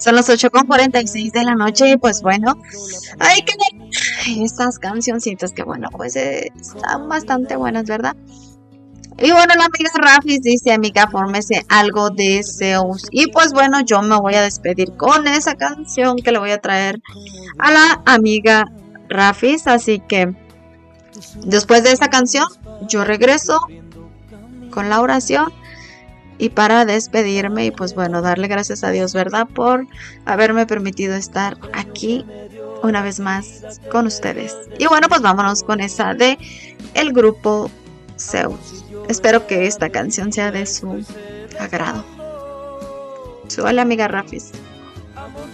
Son las 8:46 de la noche y pues bueno, hay que ver estas cancioncitas que bueno, pues están bastante buenas, ¿verdad? Y bueno, la amiga Rafis dice, amiga, fórmese algo de Zeus. Y pues bueno, yo me voy a despedir con esa canción que le voy a traer a la amiga Rafis. Así que después de esta canción, yo regreso con la oración y para despedirme y pues bueno, darle gracias a Dios, ¿verdad? Por haberme permitido estar aquí una vez más con ustedes. Y bueno, pues vámonos con esa de el grupo Zeus. Espero que esta canción sea de su agrado. Hola amiga Rafis.